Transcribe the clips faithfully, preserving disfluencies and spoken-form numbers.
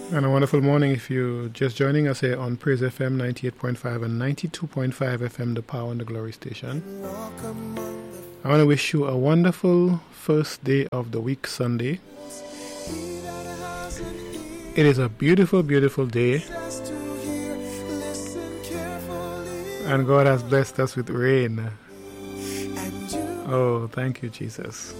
And a wonderful morning if you're just joining us here on Praise F M ninety-eight point five and ninety-two point five F M, the Power and the Glory station. I want to wish you a wonderful first day of the week, Sunday. It is a beautiful, beautiful day. And God has blessed us with rain. Oh, thank you, Jesus.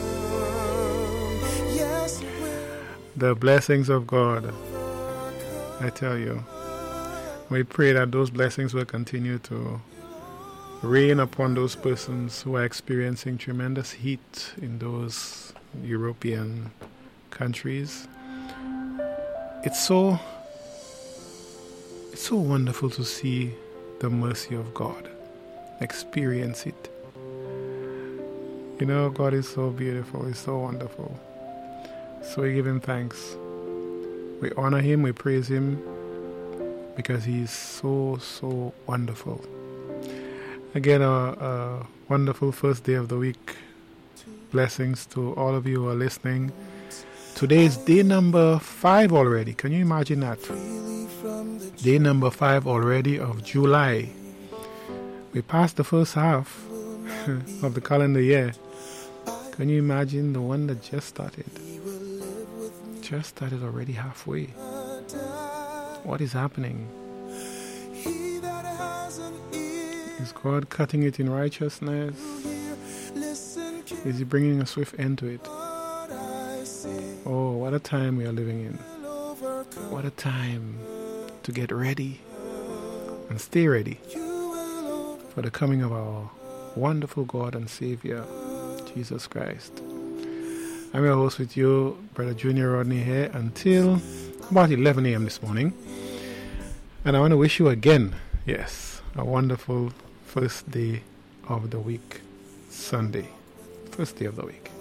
The blessings of God, I tell you. We pray that those blessings will continue to rain upon those persons who are experiencing tremendous heat in those European countries. It's so, it's so wonderful to see the mercy of God, experience it. You know, God is so beautiful, He's so wonderful. So we give Him thanks. We honor Him, we praise Him, because He is so, so wonderful. Again, a, a wonderful first day of the week. Blessings to all of you who are listening. Today is day number five already. Can you imagine that? Day number five already of July. We passed the first half of the calendar year. Can you imagine the one that just started? Just started already halfway. What is happening? Is God cutting it in righteousness? Is He bringing a swift end to it? Oh, what a time we are living in. What a time to get ready and stay ready for the coming of our wonderful God and Savior, Jesus Christ. I'm your host with you, Brother Junior Rodney here, until about eleven a.m. this morning. And I want to wish you again, yes, a wonderful first day of the week, Sunday. First day of the week.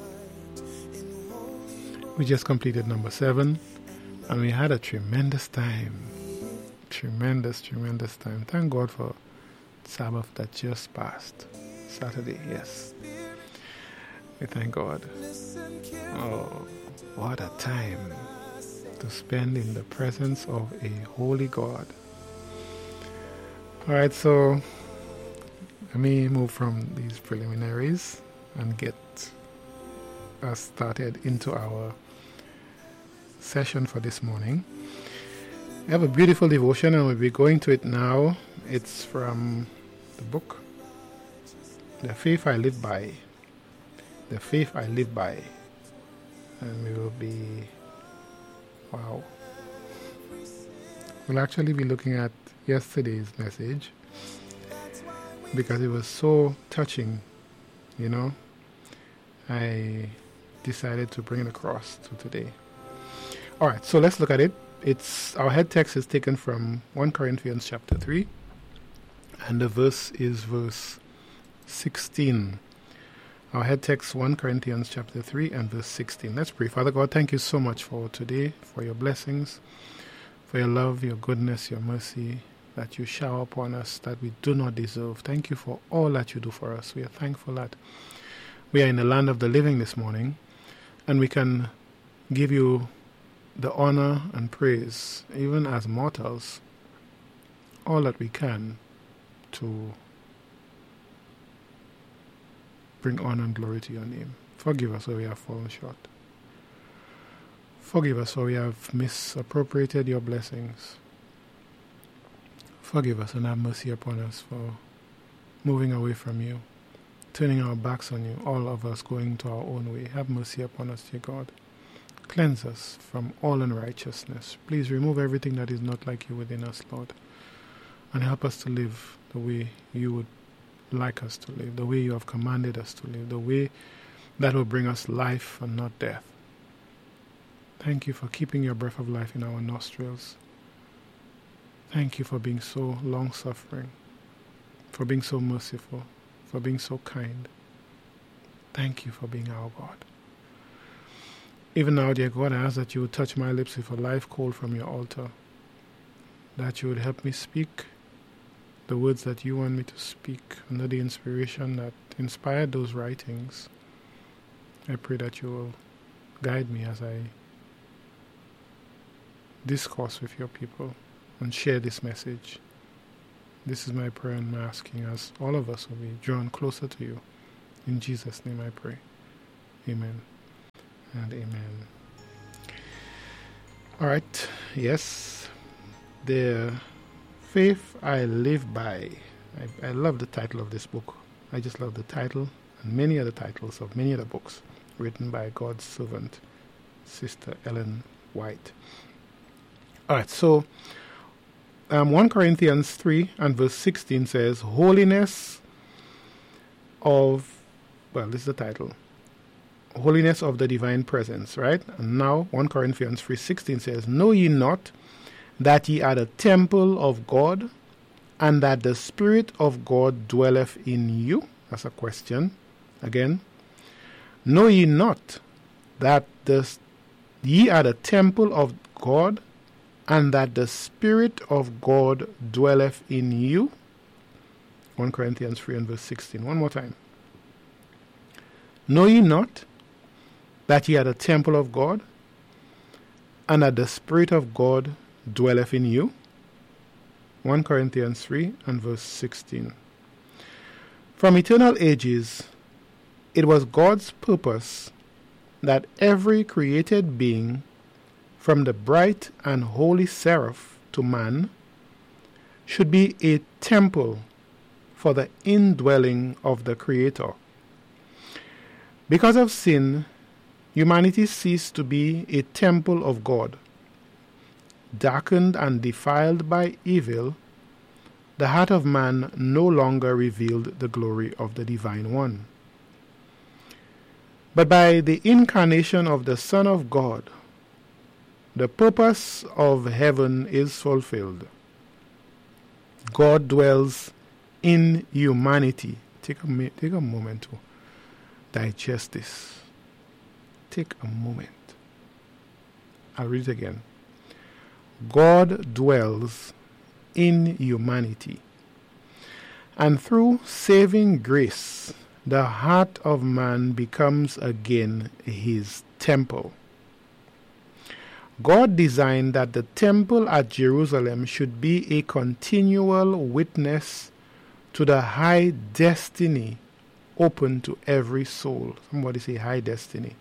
We just completed number seven, and we had a tremendous time. Tremendous, tremendous time. Thank God for Sabbath that just passed. Saturday, yes. We thank God. Oh, what a time to spend in the presence of a holy God. Alright, so let me move from these preliminaries and get us started into our session for this morning. We have a beautiful devotion and we'll be going to it now. It's from the book, The Faith I Live By. The Faith I Live By. And we will be, wow. We'll actually be looking at yesterday's message because it was so touching, you know. I decided to bring it across to today. Alright, so let's look at it. It's our head text is taken from First Corinthians chapter three, and the verse is verse sixteen. Our head text, First Corinthians chapter three and verse sixteen. Let's pray. Father God, thank you so much for today, for your blessings, for your love, your goodness, your mercy that you shower upon us that we do not deserve. Thank you for all that you do for us. We are thankful that we are in the land of the living this morning, and we can give you the honor and praise, even as mortals, all that we can to bring honor and glory to your name. Forgive us where we have fallen short. Forgive us where we have misappropriated your blessings. Forgive us and have mercy upon us for moving away from you, turning our backs on you, all of us going to our own way. Have mercy upon us, dear God. Cleanse us from all unrighteousness. Please remove everything that is not like you within us, Lord, and help us to live the way you would like us to live, the way you have commanded us to live, the way that will bring us life and not death. Thank you for keeping your breath of life in our nostrils. Thank you for being so long-suffering, for being so merciful, for being so kind. Thank you for being our God. Even now, dear God, I ask that you would touch my lips with a live coal from your altar, that you would help me speak the words that you want me to speak under the inspiration that inspired those writings. I pray that you will guide me as I discourse with your people and share this message. This is my prayer and my asking, as all of us will be drawn closer to you. In Jesus' name I pray. Amen and amen. All right, yes, the faith I live by. I, I love the title of this book. I just love the title and many other titles of many other books written by God's servant, Sister Ellen White. All right, so um, First Corinthians three and verse sixteen says, holiness of, well, this is the title, holiness of the divine presence, right? And now First Corinthians three sixteen says, know ye not that ye are the temple of God, and that the Spirit of God dwelleth in you? That's a question. Again, know ye not that the, ye are the temple of God, and that the Spirit of God dwelleth in you? First Corinthians three and verse sixteen. One more time. Know ye not that ye are the temple of God, and that the Spirit of God dwelleth in you? First Corinthians three and verse sixteen. From eternal ages, it was God's purpose that every created being, from the bright and holy seraph to man, should be a temple for the indwelling of the Creator. Because of sin, humanity ceased to be a temple of God. Darkened and defiled by evil, the heart of man no longer revealed the glory of the Divine One. But by the incarnation of the Son of God, the purpose of heaven is fulfilled. God dwells in humanity. Take a, take a moment to digest this. Take a moment. I'll read it again. God dwells in humanity, and through saving grace, the heart of man becomes again his temple. God designed that the temple at Jerusalem should be a continual witness to the high destiny open to every soul. Somebody say high destiny.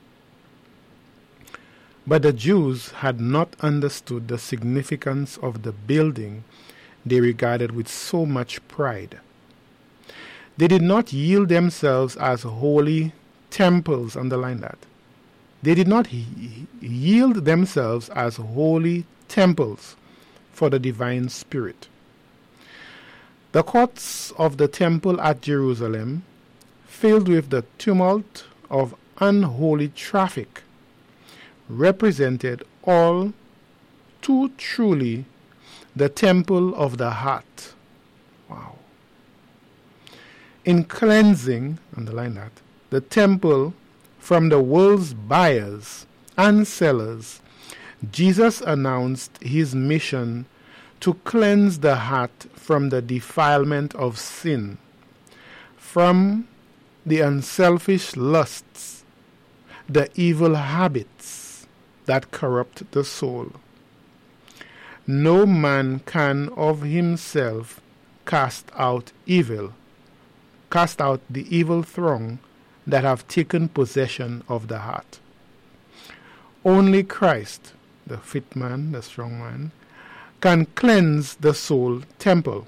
But the Jews had not understood the significance of the building they regarded with so much pride. They did not yield themselves as holy temples, underline that. They did not he- yield themselves as holy temples for the divine Spirit. The courts of the temple at Jerusalem, filled with the tumult of unholy traffic, represented all too truly the temple of the heart. Wow. In cleansing, underline that, the temple from the world's buyers and sellers, Jesus announced his mission to cleanse the heart from the defilement of sin, from the unselfish lusts, the evil habits that corrupt the soul. No man can of himself cast out evil, cast out the evil throng that have taken possession of the heart. Only Christ, the fit man, the strong man, can cleanse the soul temple.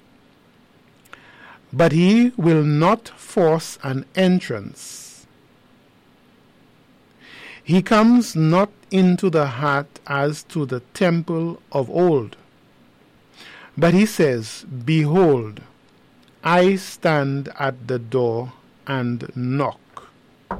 But he will not force an entrance. He comes not into the heart as to the temple of old, but he says, behold, I stand at the door and knock.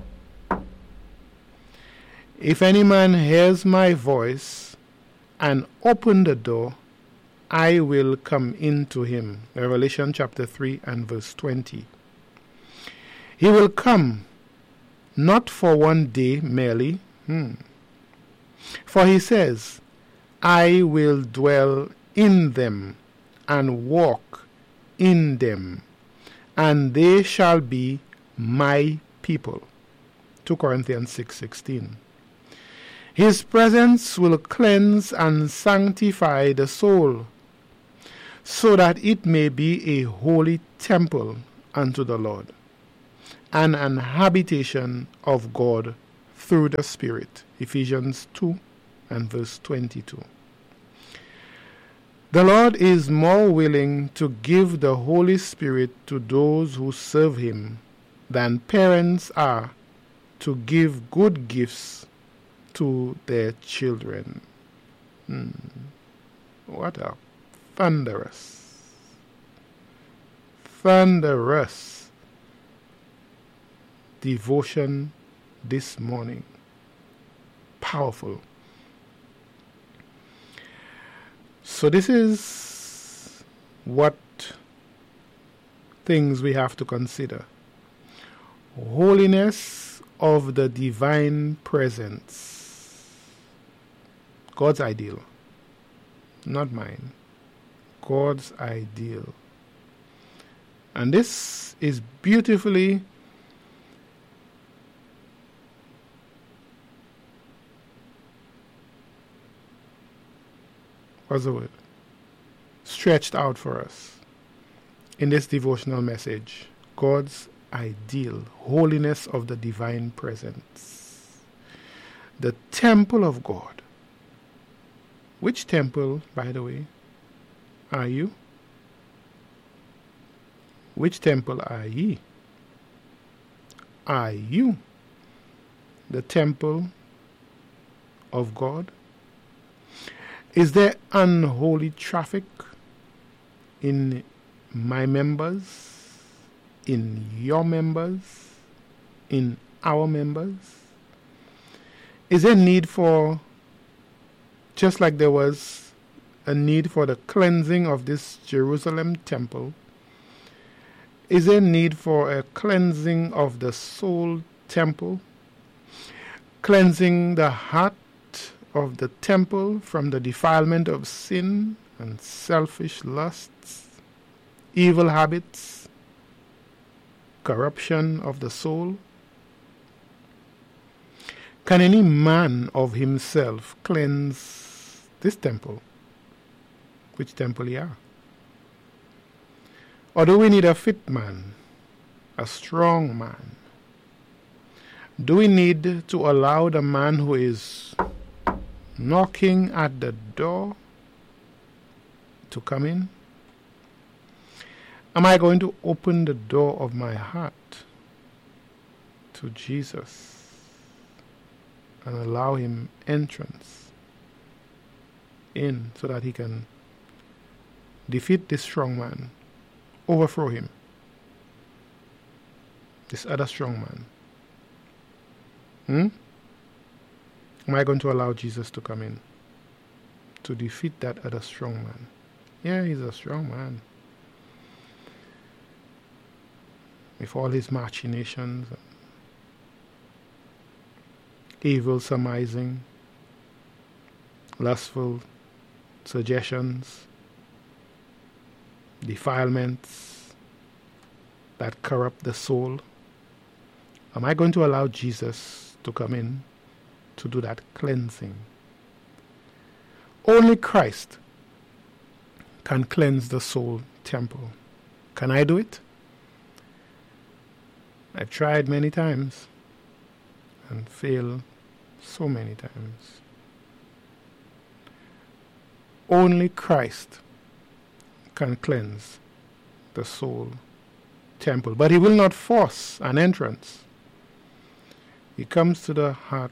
If any man hears my voice and open the door, I will come into him. Revelation chapter three and verse twenty. He will come not for one day merely, hmm. for he says, I will dwell in them and walk in them, and they shall be my people. Second Corinthians six sixteen. His presence will cleanse and sanctify the soul, so that it may be a holy temple unto the Lord, and an habitation of God through the Spirit. Ephesians two and verse twenty-two. The Lord is more willing to give the Holy Spirit to those who serve Him than parents are to give good gifts to their children. Hmm. What a thunderous, thunderous devotion this morning. Powerful. So this is what things we have to consider. Holiness of the divine presence. God's ideal. Not mine. God's ideal. And this is beautifully what's the word? Stretched out for us in this devotional message. God's ideal, holiness of the divine presence. The temple of God. Which temple, by the way, are you? Which temple are ye? Are you the temple of God? Is there unholy traffic in my members, in your members, in our members? Is there need for, just like there was a need for the cleansing of this Jerusalem temple, is there need for a cleansing of the soul temple, cleansing the heart of the temple from the defilement of sin and selfish lusts, evil habits, corruption of the soul? Can any man of himself cleanse this temple? Which temple ye are? Or do we need a fit man, a strong man? Do we need to allow the man who is knocking at the door to come in? Am I going to open the door of my heart to Jesus and allow Him entrance in so that He can defeat this strong man, overthrow him, this other strong man? Hmm? Am I going to allow Jesus to come in to defeat that other strong man? Yeah, he's a strong man, with all his machinations, evil surmising, lustful suggestions, defilements that corrupt the soul. Am I going to allow Jesus to come in to do that cleansing? Only Christ can cleanse the soul temple. Can I do it? I've tried many times and failed so many times. Only Christ can cleanse the soul temple, but He will not force an entrance. He comes to the heart's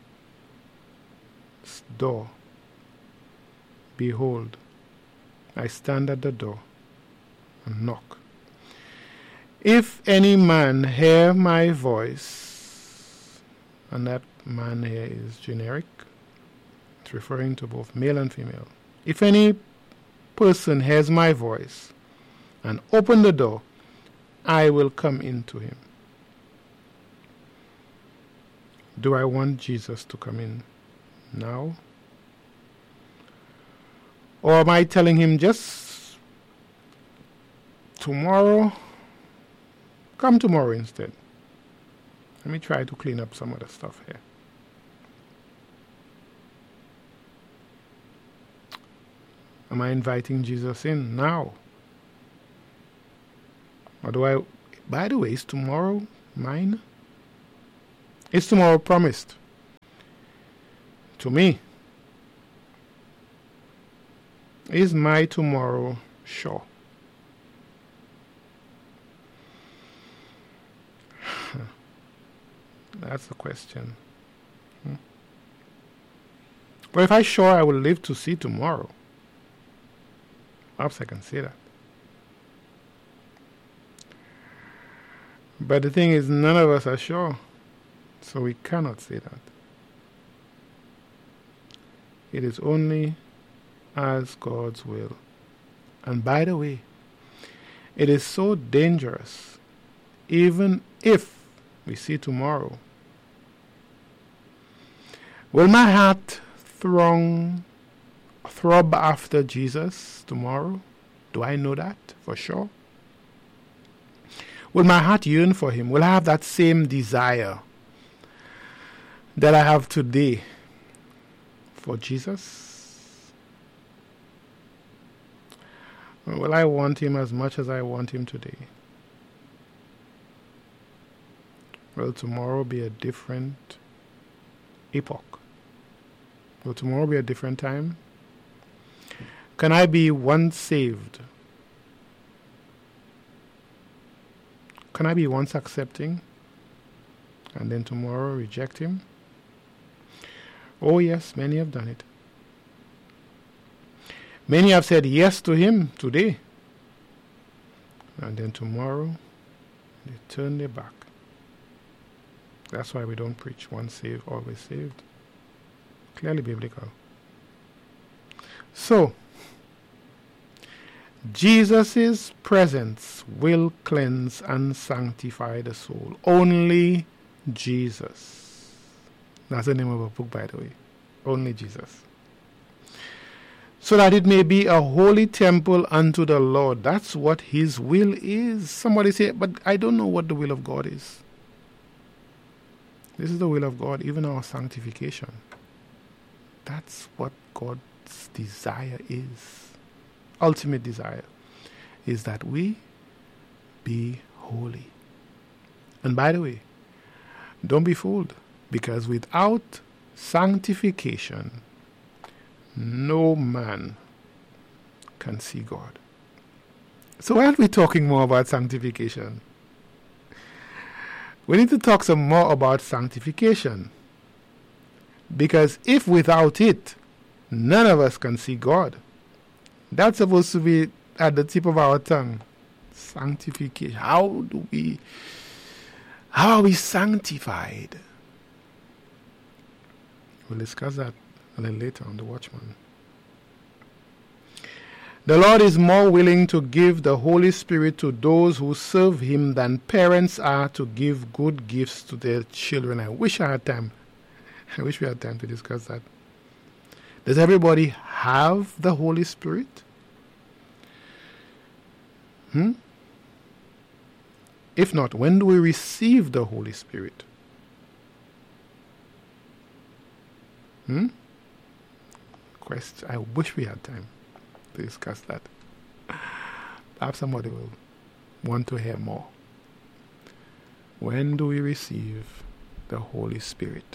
door. Behold, I stand at the door and knock. If any man hear my voice, and that man here is generic, it's referring to both male and female. If any person hears my voice and open the door, I will come into him. Do I want Jesus to come in now? Or am I telling him just tomorrow? Come tomorrow instead. Let me try to clean up some of the stuff here. Am I inviting Jesus in now? Or do I, by the way, is tomorrow mine? Is tomorrow promised to me? Is my tomorrow sure? That's the question. Hmm? Well, if I'm sure I will live to see tomorrow, perhaps I can say that. But the thing is, none of us are sure, so we cannot say that. It is only as God's will. And by the way, it is so dangerous, even if we see tomorrow. Will my heart throng, throb after Jesus tomorrow? Do I know that for sure? Will my heart yearn for him? Will I have that same desire that I have today for Jesus? Or will I want him as much as I want him today? Will tomorrow be a different epoch? Will tomorrow be a different time? Can I be once saved? Can I be once accepting and then tomorrow reject him? Oh yes, many have done it. Many have said yes to him today, and then tomorrow they turn their back. That's why we don't preach once saved, always saved. Clearly biblical. So, Jesus' presence will cleanse and sanctify the soul. Only Jesus. That's the name of a book, by the way. Only Jesus. So that it may be a holy temple unto the Lord. That's what his will is. Somebody say, but I don't know what the will of God is. This is the will of God, even our sanctification. That's what God's desire is. Ultimate desire is that we be holy. And by the way, don't be fooled, because without sanctification, no man can see God. So why aren't we talking more about sanctification? We need to talk some more about sanctification. Because if without it, none of us can see God. That's supposed to be at the tip of our tongue. Sanctification. How do we, how are we sanctified? We'll discuss that a little later on the Watchman. The Lord is more willing to give the Holy Spirit to those who serve him than parents are to give good gifts to their children. I wish I had time. I wish we had time to discuss that. Does everybody have the Holy Spirit? Hmm? If not, when do we receive the Holy Spirit? Hmm? Question. I wish we had time to discuss that. Perhaps somebody will want to hear more. When do we receive the Holy Spirit?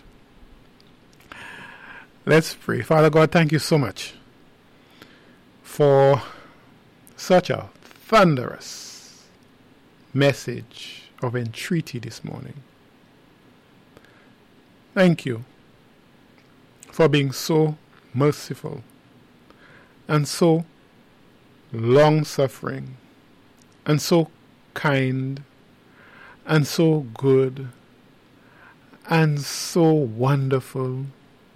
Let's pray. Father God, thank you so much for such a thunderous message of entreaty this morning. Thank you for being so merciful and so long-suffering and so kind and so good and so wonderful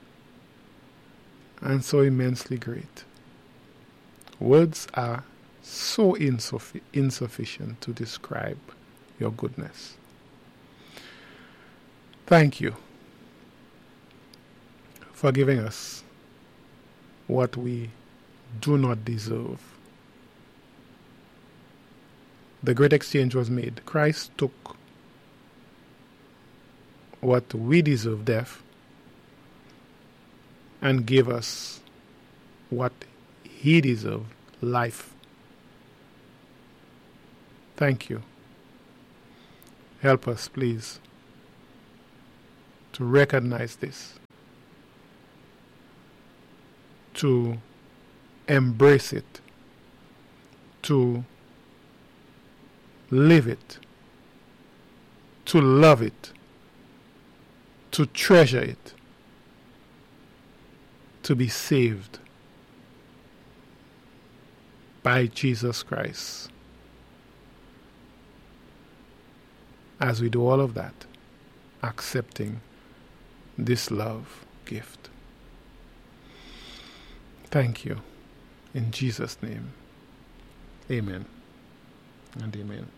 and so immensely great. Words are so insuffi- insufficient to describe your goodness. Thank you for giving us what we do not deserve. The great exchange was made. Christ took what we deserve, death, and gave us what He deserves life. Thank you. Help us, please, to recognize this, to embrace it, to live it, to love it, to treasure it, to be saved by Jesus Christ. As we do all of that, accepting this love gift. Thank you. In Jesus' name, amen and amen.